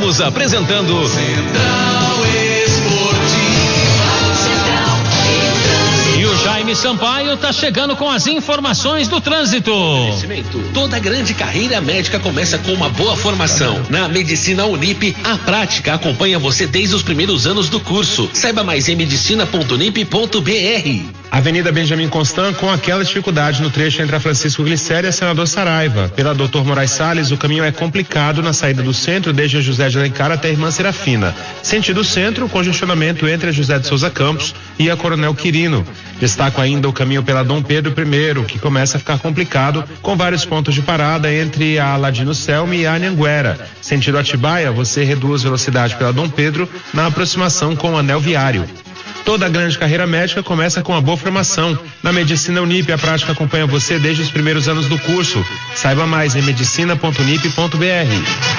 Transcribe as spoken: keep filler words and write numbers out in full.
Estamos apresentando Central E o Jaime Sampaio tá chegando com as informações do trânsito. Toda grande carreira médica começa com uma boa formação. Na Medicina Unip, a prática acompanha você desde os primeiros anos do curso. Saiba mais em medicina ponto unip ponto br. Avenida Benjamin Constant com aquela dificuldade no trecho entre a Francisco Glicério e a Senador Saraiva. Pela doutor Moraes Salles, o caminho é complicado na saída do centro, desde a José de Alencar até a Irmã Serafina. Sentido centro, congestionamento entre a José de Souza Campos e a Coronel Quirino. Destaco ainda o caminho pela Dom Pedro I, que começa a ficar complicado, com vários pontos de parada entre a Aladino Selme e a Anhanguera. Sentido Atibaia, você reduz velocidade pela Dom Pedro na aproximação com o anel viário. Toda grande carreira médica começa com a boa formação. Na Medicina Unip, a prática acompanha você desde os primeiros anos do curso. Saiba mais em medicina ponto unip ponto br.